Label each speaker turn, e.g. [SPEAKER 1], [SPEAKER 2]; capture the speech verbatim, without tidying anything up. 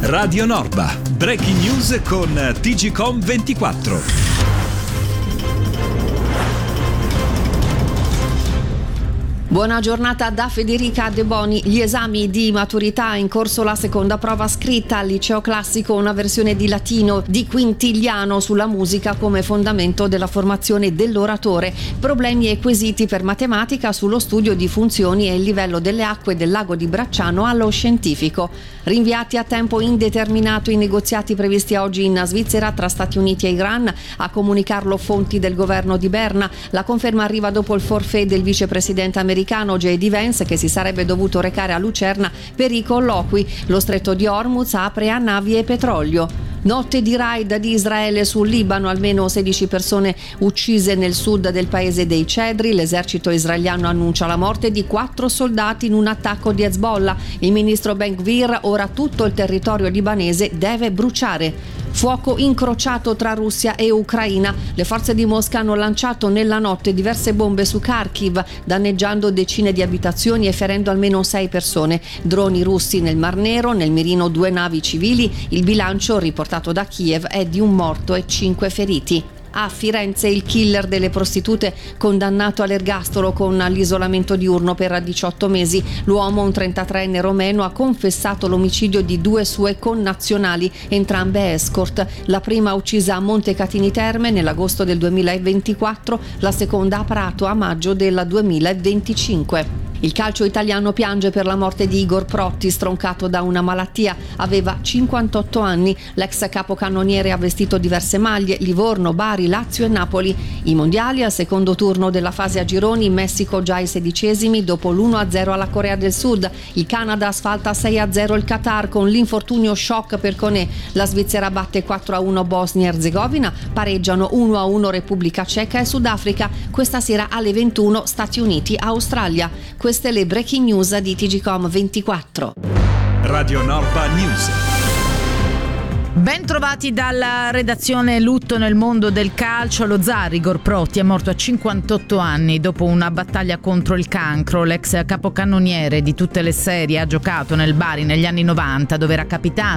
[SPEAKER 1] Radio Norba, breaking news con T G C O M ventiquattro.
[SPEAKER 2] Buona giornata da Federica De Boni. Gli esami di maturità, in corso la seconda prova scritta al liceo classico, una versione di latino di Quintiliano sulla musica come fondamento della formazione dell'oratore, problemi e quesiti per matematica sullo studio di funzioni e il livello delle acque del lago di Bracciano allo scientifico. Rinviati a tempo indeterminato i negoziati previsti oggi in Svizzera tra Stati Uniti e Iran, a comunicarlo fonti del governo di Berna. La conferma arriva dopo il forfait del vicepresidente americano J D Vance, che si sarebbe dovuto recare a Lucerna per i colloqui. Lo stretto di Hormuz apre a navi e petrolio. Notte di raid di Israele sul Libano, almeno sedici persone uccise nel sud del paese dei Cedri. L'esercito israeliano annuncia la morte di quattro soldati in un attacco di Hezbollah. Il ministro Ben Gvir: ora tutto il territorio libanese deve bruciare. Fuoco incrociato tra Russia e Ucraina. Le forze di Mosca hanno lanciato nella notte diverse bombe su Kharkiv, danneggiando decine di abitazioni e ferendo almeno sei persone. Droni russi nel Mar Nero, nel mirino due navi civili. Il bilancio riportato da Kiev è di un morto e cinque feriti. A Firenze il killer delle prostitute condannato all'ergastolo con l'isolamento diurno per diciotto mesi. L'uomo, un trentatreenne romeno, ha confessato l'omicidio di due sue connazionali, entrambe escort. La prima uccisa a Montecatini Terme nell'agosto del duemilaventiquattro, la seconda a Prato a maggio del duemilaventicinque. Il calcio italiano piange per la morte di Igor Protti, stroncato da una malattia. Aveva cinquantotto anni. L'ex capocannoniere ha vestito diverse maglie: Livorno, Bari, Lazio e Napoli. I mondiali al secondo turno della fase a gironi, Messico già ai sedicesimi dopo l'uno a zero alla Corea del Sud. Il Canada sfalta sei a zero il Qatar con l'infortunio shock per Koné. La Svizzera batte quattro a uno Bosnia Erzegovina, pareggiano uno a uno Repubblica Ceca e Sudafrica. Questa sera alle ventuno Stati Uniti Australia. Queste le breaking news di T G C O M ventiquattro.
[SPEAKER 1] Radio Norba News.
[SPEAKER 3] Ben trovati dalla redazione. Lutto nel mondo del calcio. Lo zar Igor Protti è morto a cinquantotto anni dopo una battaglia contro il cancro. L'ex capocannoniere di tutte le serie ha giocato nel Bari negli anni novanta, dove era capitano